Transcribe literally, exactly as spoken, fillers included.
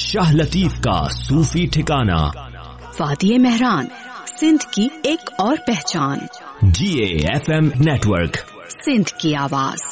शाह लतीफ का सूफी ठिकाना। वादिये मेहरान, सिंध की एक और पहचान। जी A F M network, Sindh की आवाज।